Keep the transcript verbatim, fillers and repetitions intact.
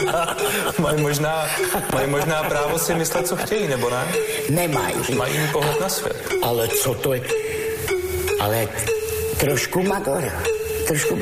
mají, možná, mají možná právo si myslet, co chtějí, nebo ne? Nemají. Mají jiný pohled na svět. Ale co to je? Ale trošku magor. Trošku